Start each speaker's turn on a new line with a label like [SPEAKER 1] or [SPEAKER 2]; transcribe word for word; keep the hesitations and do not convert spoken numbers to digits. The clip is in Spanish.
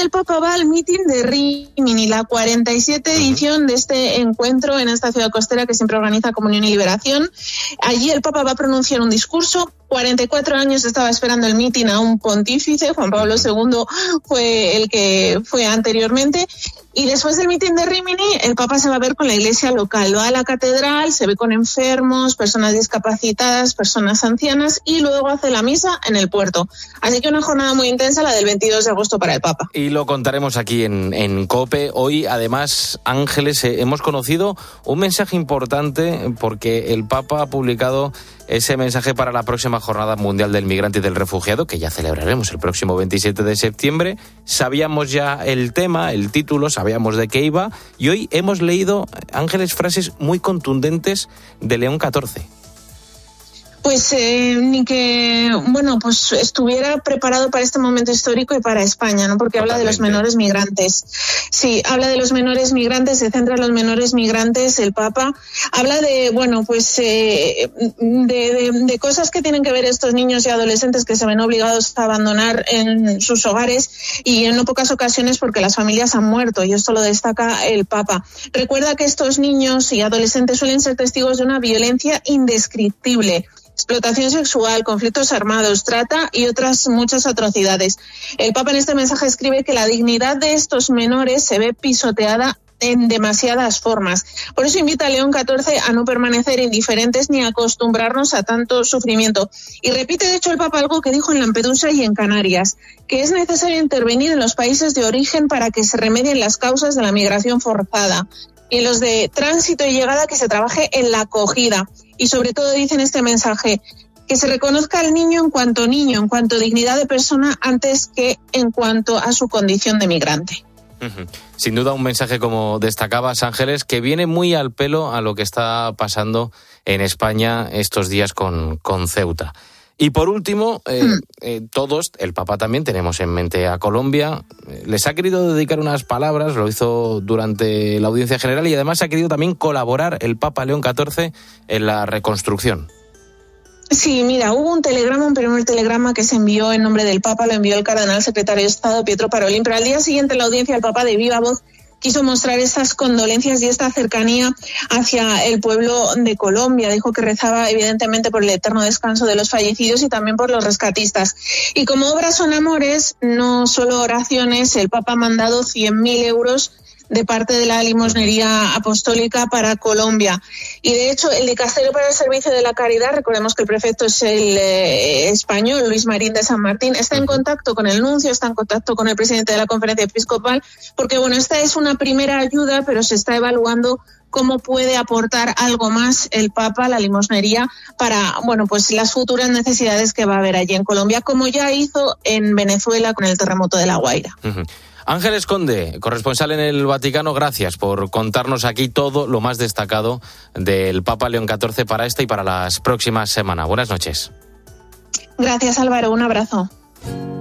[SPEAKER 1] el Papa va al mitin de Rímini, la cuarenta y siete edición de este encuentro en esta ciudad costera que siempre organiza Comunión y Liberación. Allí el Papa va a pronunciar un discurso. cuarenta y cuatro años estaba esperando el mitin a un pontífice. Juan Pablo segundo fue el que fue anteriormente. Y después del mitin de Rímini, el Papa se va a ver con la iglesia local. Va a la catedral, se ve con enfermos, personas discapacitadas, personas ancianas, y luego hace la misa en el puerto. Así que una jornada muy intensa, la del veintidós de agosto para el Papa.
[SPEAKER 2] Y lo contaremos aquí en, en COPE. Hoy, además, Ángeles, eh, hemos conocido un mensaje importante porque el Papa ha publicado ese mensaje para la próxima Jornada Mundial del Migrante y del Refugiado, que ya celebraremos el próximo veintisiete de septiembre. Sabíamos ya el tema, el título, sabíamos de qué iba, y hoy hemos leído, Ángeles, frases muy contundentes de León catorce.
[SPEAKER 1] Pues eh, ni que, bueno, pues estuviera preparado para este momento histórico y para España, ¿no? Porque Totalmente. Habla de los menores migrantes. Sí, habla de los menores migrantes, se centra en los menores migrantes, el Papa. Habla de, bueno, pues eh, de, de, de cosas que tienen que ver estos niños y adolescentes que se ven obligados a abandonar en sus hogares, y en no pocas ocasiones porque las familias han muerto, y esto lo destaca el Papa. Recuerda que estos niños y adolescentes suelen ser testigos de una violencia indescriptible. Explotación sexual, conflictos armados, trata y otras muchas atrocidades. El Papa en este mensaje escribe que la dignidad de estos menores se ve pisoteada en demasiadas formas. Por eso invita a León catorce a no permanecer indiferentes ni a acostumbrarnos a tanto sufrimiento. Y repite, de hecho, el Papa algo que dijo en Lampedusa y en Canarias, que es necesario intervenir en los países de origen para que se remedien las causas de la migración forzada, y en los de tránsito y llegada que se trabaje en la acogida. Y sobre todo dice en este mensaje que se reconozca al niño en cuanto niño, en cuanto dignidad de persona, antes que en cuanto a su condición de migrante.
[SPEAKER 2] Uh-huh. Sin duda un mensaje, como destacabas, Ángeles, que viene muy al pelo a lo que está pasando en España estos días con, con Ceuta. Y por último, eh, mm. eh, todos, el Papa también, tenemos en mente a Colombia. Les ha querido dedicar unas palabras, lo hizo durante la audiencia general, y además ha querido también colaborar el Papa León catorce en la reconstrucción.
[SPEAKER 1] Sí, mira, hubo un telegrama, un primer telegrama que se envió en nombre del Papa, lo envió el cardenal secretario de Estado Pietro Parolin, pero al día siguiente en la audiencia el Papa de viva voz quiso mostrar estas condolencias y esta cercanía hacia el pueblo de Colombia. Dijo que rezaba evidentemente por el eterno descanso de los fallecidos y también por los rescatistas. Y como obras son amores, no solo oraciones, el Papa ha mandado cien mil euros de parte de la limosnería apostólica para Colombia. Y de hecho, el dicasterio para el servicio de la caridad, recordemos que el prefecto es el eh, español, Luis Marín de San Martín, está en contacto con el nuncio, está en contacto con el presidente de la conferencia episcopal, porque bueno, esta es una primera ayuda, pero se está evaluando cómo puede aportar algo más el Papa, la limosnería, para, bueno, pues las futuras necesidades que va a haber allí en Colombia, como ya hizo en Venezuela con el terremoto de La Guaira. Uh-huh.
[SPEAKER 2] Ángeles Conde, corresponsal en el Vaticano, gracias por contarnos aquí todo lo más destacado del Papa León catorce para esta y para las próximas semanas. Buenas noches.
[SPEAKER 1] Gracias, Álvaro. Un abrazo.